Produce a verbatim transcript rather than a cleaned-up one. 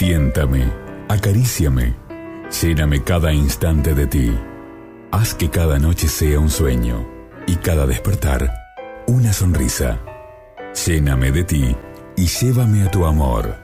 Tiéntame, acaríciame, lléname cada instante de ti. Haz que cada noche sea un sueño y cada despertar una sonrisa. Lléname de ti y llévame a tu amor.